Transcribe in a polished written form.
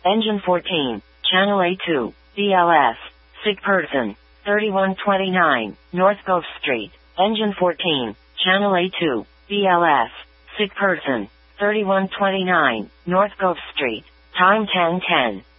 Engine 14, Channel A2, BLS, sick person, 3129, North Gulf Street. Engine 14, Channel A2, BLS, sick person, 3129, North Gulf Street. Time 10:10.